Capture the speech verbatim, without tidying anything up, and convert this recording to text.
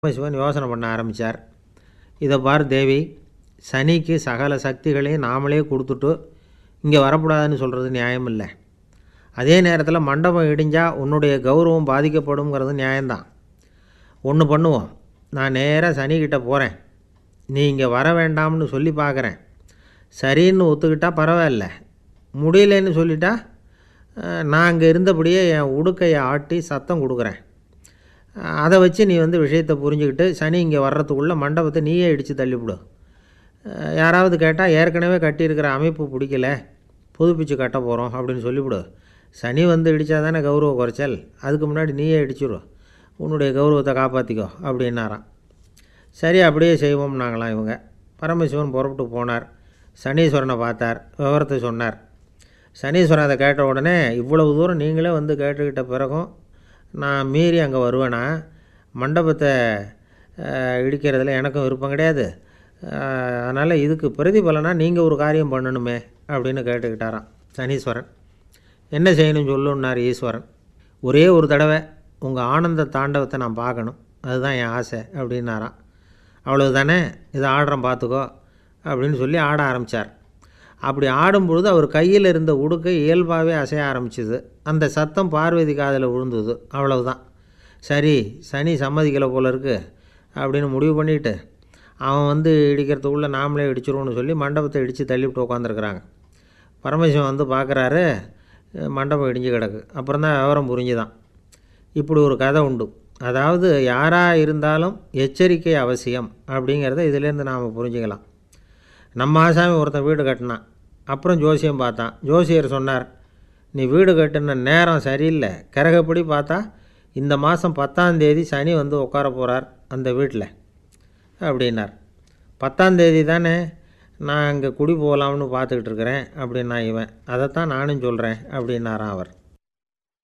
சிவன் யோசனை பண்ண ஆரம்பித்தார். இதை பார் தேவி, சனிக்கு சகல சக்திகளையும் நாமளே கொடுத்துட்டு இங்கே வரக்கூடாதுன்னு சொல்கிறது நியாயம் இல்லை. அதே நேரத்தில் மண்டபம் இடிஞ்சால் உன்னுடைய கௌரவம் பாதிக்கப்படுங்கிறது நியாயம்தான். ஒன்று பண்ணுவோம், நான் நேராக சனிக்கிட்ட போகிறேன், நீ இங்கே வர வேண்டாம்னு சொல்லி பார்க்குறேன். சரின்னு ஒத்துக்கிட்டால் பரவாயில்ல, முடியலன்னு சொல்லிட்டா நான் அங்கே இருந்தபடியே என் உடுக்கையை ஆட்டி சத்தம் கொடுக்குறேன். அதை வச்சு நீ வந்து விஷயத்தை புரிஞ்சுக்கிட்டு சனி இங்கே வர்றதுக்குள்ளே மண்டபத்தை நீயே இடித்து தள்ளிவிடு. யாராவது கேட்டால் ஏற்கனவே கட்டியிருக்கிற அமைப்பு பிடிக்கல, புதுப்பிச்சு கட்ட போகிறோம் அப்படின்னு சொல்லிவிடு. சனி வந்து இடித்தா தானே கௌரவ குறைச்சல், அதுக்கு முன்னாடி நீயே இடிச்சிடும், உன்னுடைய கௌரவத்தை காப்பாற்றிக்கோ அப்படின்னாராம். சரி அப்படியே செய்வோம் நாங்களாம். இவங்க பரமசிவன் புறப்பட்டு போனார். சனீஸ்வரனை பார்த்தார், விவரத்தை சொன்னார். சனீஸ்வரன் அதை கேட்ட உடனே, இவ்வளவு தூரம் நீங்களே வந்து கேட்டுக்கிட்ட பிறகும் நான் மீறி அங்கே வருவேனா? மண்டபத்தை இடிக்கிறதுல எனக்கும் விருப்பம் கிடையாது, அதனால் இதுக்கு பிரதிபலனாக நீங்கள் ஒரு காரியம் பண்ணணுமே அப்படின்னு கேட்டுக்கிட்டாராம் சனீஸ்வரன். என்ன செய்யணும்னு சொல்லுன்னார் ஈஸ்வரன். ஒரே ஒரு தடவை உங்கள் ஆனந்த தாண்டவத்தை நான் பார்க்கணும், அதுதான் என் ஆசை அப்படின்னாராம். அவ்வளவு தானே, இதை ஆடுறேன் பார்த்துக்கோ அப்படின்னு சொல்லி ஆட ஆரம்பித்தார். அப்படி ஆடும்பொழுது அவர் கையில் இருந்த உடுக்கை இயல்பாகவே அசைய ஆரம்பிச்சிது. அந்த சத்தம் பார்வதி காதில் விழுந்தது. அவ்வளவுதான். சரி, சனி சம்மதிக்கலை போல இருக்குது அப்படின்னு முடிவு பண்ணிவிட்டு அவன் வந்து இடிக்கிறதுக்குள்ளே நாமளே இடிச்சிருவோன்னு சொல்லி மண்டபத்தை இடித்து தள்ளிவிட்டு உட்காந்துருக்குறாங்க. பரமசிவன் வந்து பார்க்குறாரு, மண்டபம் இடிஞ்சு கிடக்கு. அப்புறம் தான் விவரம் புரிஞ்சுதான். இப்படி ஒரு கதை உண்டு. அதாவது யாராக இருந்தாலும் எச்சரிக்கை அவசியம் அப்படிங்கிறத இதிலேருந்து நாம் புரிஞ்சுக்கலாம். நம்ம ஆசாமி ஒருத்தன் வீடு கட்டினான். அப்புறம் ஜோசியம் பார்த்தான். ஜோசியர் சொன்னார், நீ வீடு கட்டின நேரம் சரியில்லை, கிரகப்படி பார்த்தா இந்த மாதம் பத்தாந்தேதி சனி வந்து உட்கார போகிறார் அந்த வீட்டில் அப்படின்னார். பத்தாந்தேதி தானே, நான் அங்கே குடி போகலாம்னு பார்த்துக்கிட்டு இருக்கிறேன் அப்படின்னா இவன். அதைத்தான் நானும் சொல்கிறேன் அப்படின்னாரான் அவர்.